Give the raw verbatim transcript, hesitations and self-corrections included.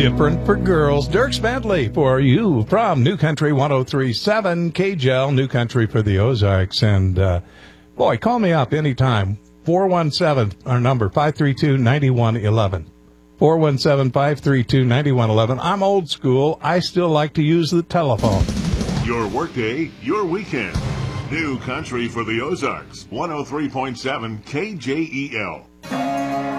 Different for girls. Dirk Bentley for you from New Country one oh three point seven, K J L, New Country for the Ozarks. And, uh, boy, call me up anytime. four one seven, our number, five three two, nine one one one. four one seven, five three two, nine one one one. I'm old school. I still like to use the telephone. Your workday, your weekend. New Country for the Ozarks, one oh three point seven K J E L.